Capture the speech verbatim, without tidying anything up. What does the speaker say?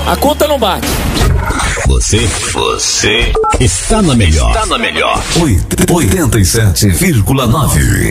A conta não bate. Você, você está na melhor. Está na melhor. oitenta e sete vírgula nove.